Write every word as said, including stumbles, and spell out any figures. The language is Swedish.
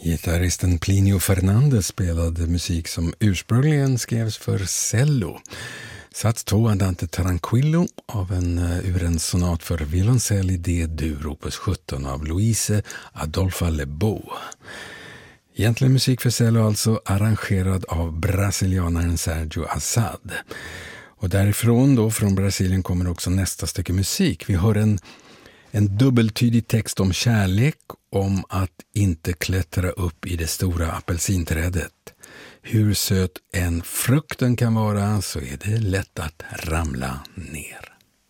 Gitarristen Plinio Fernandez spelade musik som ursprungligen skrevs för cello. Sats två Andante Tranquillo av en, uh, ur en sonat för violoncell i D-dur opus sjutton av Louise Adolpha Lebeau. Egentligen musik för cello alltså, arrangerad av brasilianaren Sergio Assad. Och därifrån då, från Brasilien, kommer också nästa stycke musik. Vi hör en En dubbeltydig text om kärlek, om att inte klättra upp i det stora apelsinträdet. Hur söt en frukten kan vara så är det lätt att ramla ner.